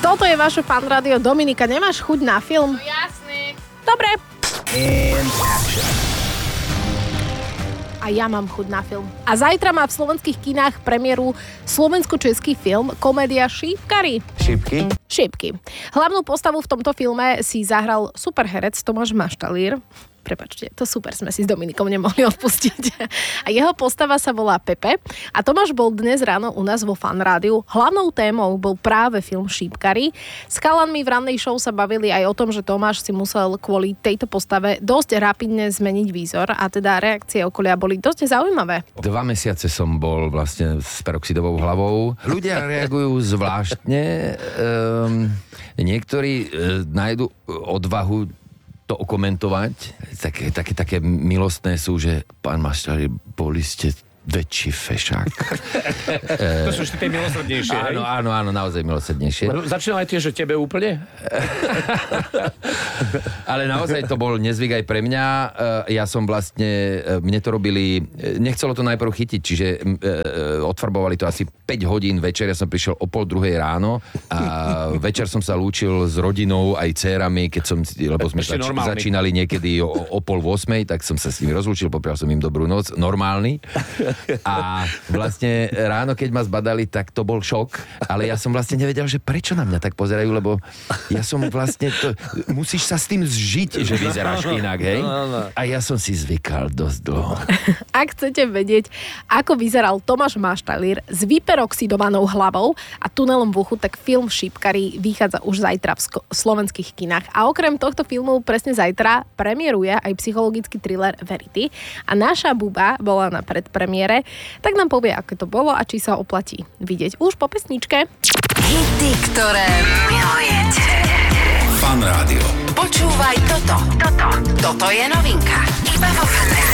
Toto je vaše Fan rádio. Dominika, nemáš chuť na film? No jasný. Dobre. A ja mám chuť na film. A zajtra má v slovenských kinách premiéru slovensko-český film komédia Šípkari. Šípky. Hlavnú postavu v tomto filme si zahral superherec Tomáš Maštalír. Prepačte, to super sme si s Dominikom nemohli odpustiť. A jeho postava sa volá Pepe. A Tomáš bol dnes ráno u nás vo Fan rádiu. Hlavnou témou bol práve film Šípkari. S chalanmi v rannej show sa bavili aj o tom, že Tomáš si musel kvôli tejto postave dosť rapidne zmeniť výzor a teda reakcie okolia boli dosť zaujímavé. 2 mesiace som bol vlastne s peroxidovou hlavou. Ľudia reagujú zvláštne. Niektorí nájdu odvahu to okomentovať. Také milostné sú, že pán Maštalír, boli ste väčší fešák. To sú tie milosrdnejšie, hej? Áno, naozaj milosrdnejšie. Začínal aj tie, že tebe úplne? Ale naozaj to bol nezvyk aj pre mňa. Ja som vlastne, mne to robili, nechcelo to najprv chytiť, čiže odfarbovali to asi 5 hodín večer, ja som prišiel o 2:30 ráno a večer som sa lúčil s rodinou aj dcérami, lebo sme začínali niekedy o 7:30, tak som sa s nimi rozlúčil, poprial som im dobrú noc, normálny. A vlastne ráno, keď ma zbadali, tak to bol šok, ale ja som vlastne nevedel, že prečo na mňa tak pozerajú, lebo ja som vlastne musíš sa s tým zžiť, že vyzeráš inak, hej? A ja som si zvykal dosť dlho. Ak chcete vedieť, ako vyzeral Tomáš Maštalír s vyperoxidovanou hlavou a tunelom v uchu, tak film Šípkari vychádza už zajtra v slovenských kinách. A okrem tohto filmu presne zajtra premiéruje aj psychologický thriller Verity. A naša Buba bola na predpremiére, tak nám povie, ako to bolo a či sa oplatí vidieť už po pesničke. Hity, ktoré milujete. Fan rádio. Počúvaj toto. Toto je novinka. Iba vo Fan rádiu.